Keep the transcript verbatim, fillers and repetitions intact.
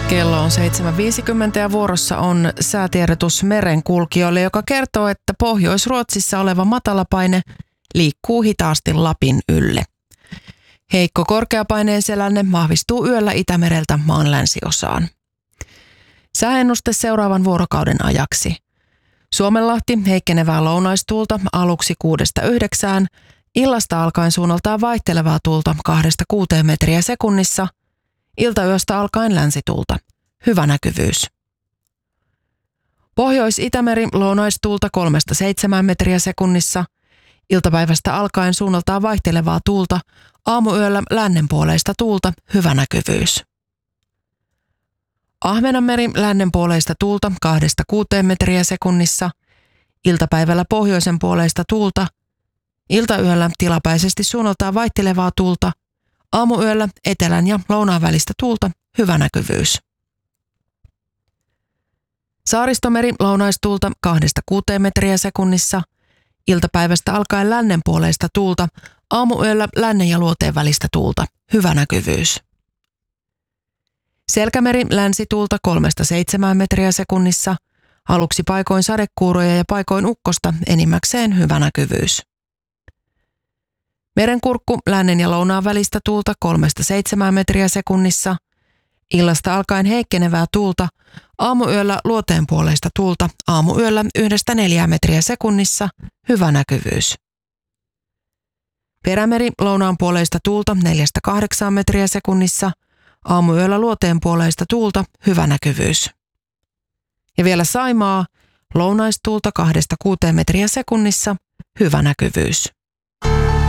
Kello on seitsemän viisikymmentä ja vuorossa on säätiedotus merenkulkijoille, joka kertoo, että Pohjois-Ruotsissa oleva matalapaine liikkuu hitaasti Lapin ylle. Heikko korkeapaineen selänne vahvistuu yöllä Itämereltä maan länsiosaan. Sääennuste seuraavan vuorokauden ajaksi. Suomenlahti heikkenevää lounaistuulta aluksi kuudesta yhdeksään, illasta alkaen suunnaltaan vaihtelevaa tuulta kahdesta kuuteen metriä sekunnissa, iltayöstä alkaen länsituulta. Hyvä näkyvyys. Pohjois-Itämeri lounaistuulta kolmesta seitsemään metriä sekunnissa, iltapäivästä alkaen suunnaltaan vaihtelevaa tuulta, aamuyöllä lännenpuoleista tuulta. Hyvä näkyvyys. Ahvenanmeri lännenpuoleista tuulta kahdesta kuuteen metriä sekunnissa, iltapäivällä pohjoisen puoleista tuulta, iltayöllä tilapäisesti suunnaltaan vaihtelevaa tuulta, aamuyöllä etelän ja lounaan välistä tuulta. Hyvä näkyvyys. Saaristomeri lounaistuulta kahdesta kuuteen metriä sekunnissa, iltapäivästä alkaen lännenpuoleista tuulta, aamuyöllä lännen ja luoteen välistä tuulta. Hyvä näkyvyys. Selkämeri länsituulta kolmesta seitsemään metriä sekunnissa, aluksi paikoin sadekuuroja ja paikoin ukkosta, enimmäkseen hyvä näkyvyys. Merenkurkku lännen ja lounaan välistä tuulta kolmesta seitsemään metriä sekunnissa, illasta alkaen heikkenevää tuulta, aamuyöllä luoteen puoleista tuulta, aamuyöllä yhdestä neljään metriä sekunnissa, hyvä näkyvyys. Perämeri lounaan puoleista tuulta neljästä kahdeksaan metriä sekunnissa, aamuyöllä luoteen puoleista tuulta, hyvä näkyvyys. Ja vielä Saimaa, lounaistuulta kahdesta kuuteen metriä sekunnissa, hyvä näkyvyys.